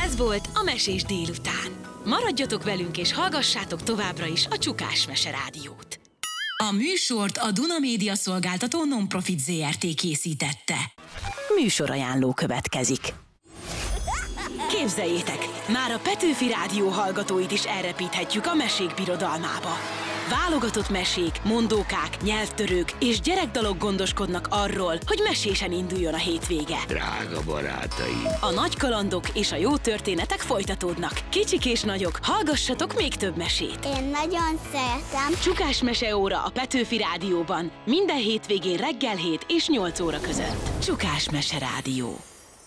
Ez volt a Mesés délután. Maradjatok velünk és hallgassátok továbbra is a Csukás Mese Rádiót. A műsort a Duna Média Szolgáltató Nonprofit Zrt. Készítette. Műsorajánló következik. Képzeljétek, már a Petőfi Rádió hallgatóit is elrepíthetjük a mesék birodalmába. Válogatott mesék, mondókák, nyelvtörők és gyerekdalok gondoskodnak arról, hogy mesésen induljon a hétvége. Drága barátaim! A nagy kalandok és a jó történetek folytatódnak. Kicsik és nagyok, hallgassatok még több mesét. Én nagyon szeretem. Csukás Meseóra a Petőfi Rádióban. Minden hétvégén reggel 7 és 8 óra között. Csukás Mese Rádió.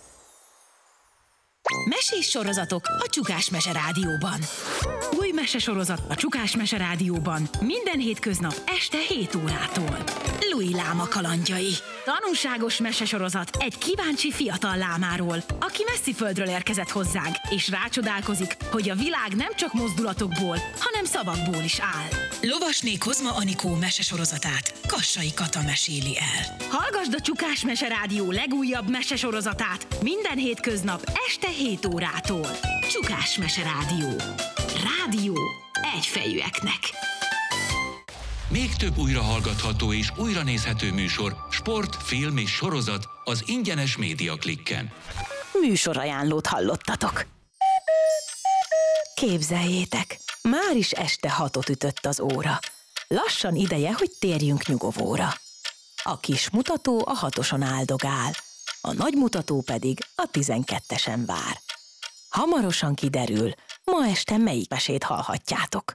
Mesés sorozatok a Csukás Mese Rádióban. Új mesesorozat a Csukás Mese Rádióban minden hétköznap este 7 órától. Louis láma kalandjai. Tanulságos mesesorozat egy kíváncsi fiatal lámáról, aki messzi földről érkezett hozzánk, és rácsodálkozik, hogy a világ nem csak mozdulatokból, hanem szavakból is áll. Lovasné Kozma Anikó mesesorozatát Kassai Kata meséli el. Hallgasd a Csukás Mese Rádió legújabb mesesorozatát minden hétköznap este 7 órától. Csukás Mese Rádió. Rádió egyfejűeknek. Még több újrahallgatható és újranézhető műsor, sport, film és sorozat az ingyenes Média Klikken. Műsorajánlót hallottatok. Képzeljétek, már is este 6-ot ütött az óra. Lassan ideje, hogy térjünk nyugovóra. A kis mutató a 6-oson áldogál, a nagy mutató pedig a 12-esen vár. Hamarosan kiderül, ma este melyik mesét hallhatjátok.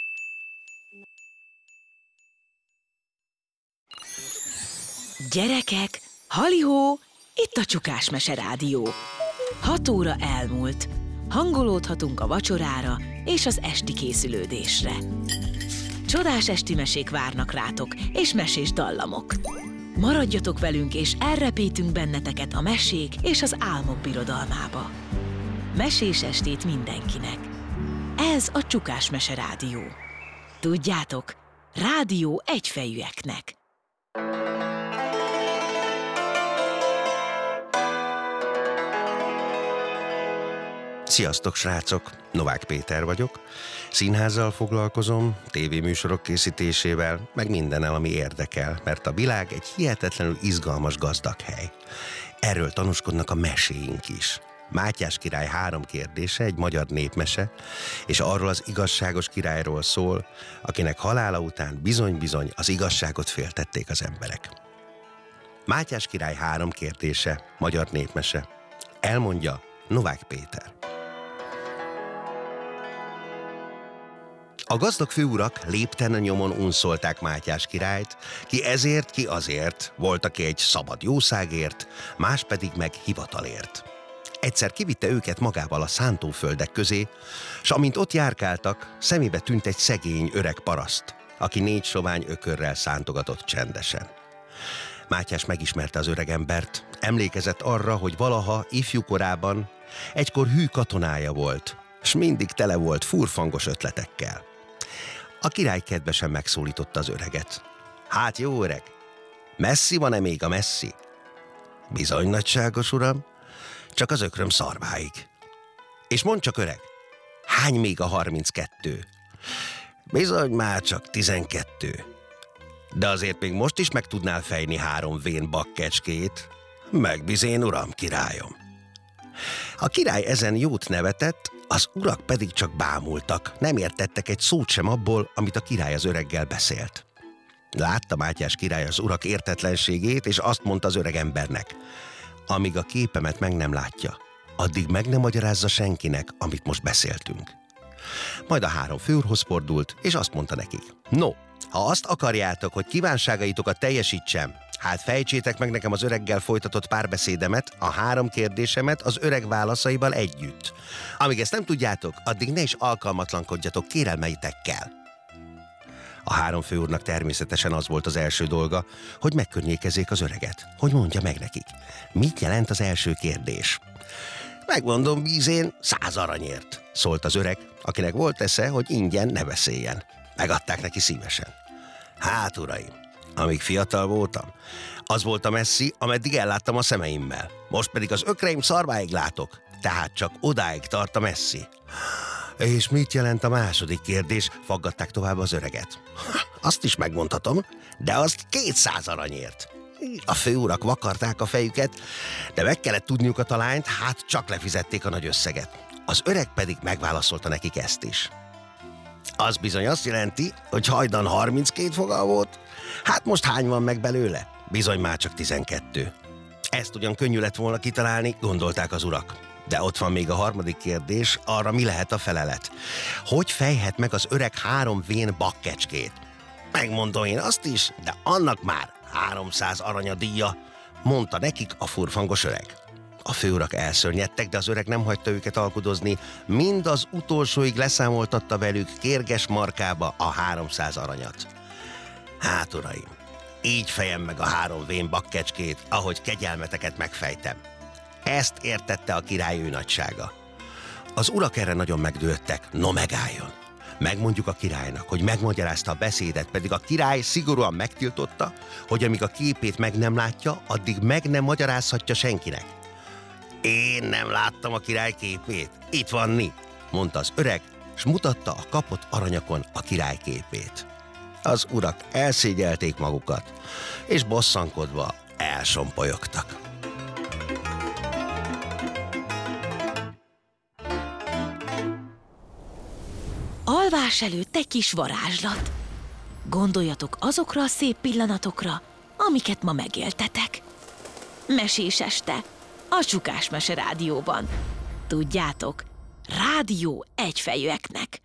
Gyerekek, halihó, itt a Csukás Mese Rádió. 6 óra elmúlt. Hangolódhatunk a vacsorára és az esti készülődésre. Csodás esti mesék várnak rátok, és mesés dallamok. Maradjatok velünk, és elrepítünk benneteket a mesék és az álmok birodalmába. Mesés estét mindenkinek. Ez a Csukás Mese Rádió. Tudjátok, rádió egyfejűeknek. Sziasztok, srácok! Novák Péter vagyok. Színházzal foglalkozom, tévéműsorok készítésével, meg mindennel, ami érdekel, mert a világ egy hihetetlenül izgalmas gazdag hely. Erről tanúskodnak a meséink is. Mátyás király 3 kérdése egy magyar népmese, és arról az igazságos királyról szól, akinek halála után bizony-bizony az igazságot féltették az emberek. Mátyás király 3 kérdése, magyar népmese. Elmondja Novák Péter. A gazdag főurak lépten nyomon unszolták Mátyás királyt, ki ezért, ki azért, volt, aki egy szabad jószágért, más pedig meg hivatalért. Egyszer kivitte őket magával a szántóföldek közé, s amint ott járkáltak, szemébe tűnt egy szegény öreg paraszt, aki 4 sovány ökörrel szántogatott csendesen. Mátyás megismerte az öregembert, emlékezett arra, hogy valaha ifjúkorában egykor hű katonája volt, s mindig tele volt furfangos ötletekkel. A király kedvesen megszólította az öreget. Hát jó öreg, messzi van-e még a messzi? Bizony, nagyságos uram, csak az ökröm szarváig. És mondd csak, öreg, hány még a 32? Bizony, már csak 12. De azért még most is meg tudnál fejni 3 vén bakkecskét. Megbizén, uram, királyom. A király ezen jót nevetett, az urak pedig csak bámultak, nem értettek egy szót sem abból, amit a király az öreggel beszélt. Látta Mátyás király az urak értetlenségét, és azt mondta az öregembernek: amíg a képemet meg nem látja, addig meg nem magyarázza senkinek, amit most beszéltünk. Majd a 3 főúrhoz fordult, és azt mondta nekik: no, ha azt akarjátok, hogy kívánságaitokat teljesítsem, hát fejtsétek meg nekem az öreggel folytatott párbeszédemet, a 3 kérdésemet az öreg válaszaival együtt. Amíg ezt nem tudjátok, addig ne is alkalmatlankodjatok kérelmeitekkel. A 3 főúrnak természetesen az volt az első dolga, hogy megkörnyékezzék az öreget, hogy mondja meg nekik, mit jelent az első kérdés. Megmondom bízén, 100 aranyért, szólt az öreg, akinek volt esze, hogy ingyen ne beszéljen. Megadták neki szívesen. Hát, uraim, amíg fiatal voltam, az volt a messzi, ameddig elláttam a szemeimmel. Most pedig az ökreim szarváig látok. Tehát csak odáig tart a messzi. És mit jelent a második kérdés? Faggatták tovább az öreget. Azt is megmondhatom, de azt 200 aranyért. A főurak vakarták a fejüket, de meg kellett tudniuk a talányt, hát csak lefizették a nagy összeget. Az öreg pedig megválaszolta nekik ezt is. Az bizony azt jelenti, hogy hajdan 32 fogal volt, hát most hány van meg belőle? Bizony már csak 12. Ezt ugyan könnyű lett volna kitalálni, gondolták az urak. De ott van még a harmadik kérdés, arra mi lehet a felelet? Hogy fejhet meg az öreg 3 vén bakkecskét? Megmondom én azt is, de annak már 300 arany a díja, mondta nekik a furfangos öreg. A főurak elszörnyedtek, de az öreg nem hagyta őket alkudozni, mind az utolsóig leszámoltatta velük kérges markába a 300 aranyat. Hát uraim, így fejem meg a 3 vén bakkecskét, ahogy kegyelmeteket megfejtem. Ezt értette a király ő nagysága. Az urak erre nagyon megdőltek, no megálljon. Megmondjuk a királynak, hogy megmagyarázta a beszédet, pedig a király szigorúan megtiltotta, hogy amíg a képét meg nem látja, addig meg nem magyarázhatja senkinek. Én nem láttam a király képét, itt van ni, mondta az öreg, s mutatta a kapott aranyakon a király képét. Az urak elszégyelték magukat, és bosszankodva elsompolyogtak. Alvás előtt egy kis varázslat. Gondoljatok azokra a szép pillanatokra, amiket ma megéltetek. Mesés este, a Csukás Mese Rádióban. Tudjátok, rádió egyfejűeknek.